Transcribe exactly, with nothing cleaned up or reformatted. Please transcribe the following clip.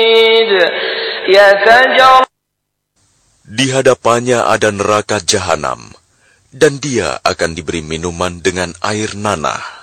Di hadapannya ada neraka jahanam, dan dia akan diberi minuman dengan air nanah.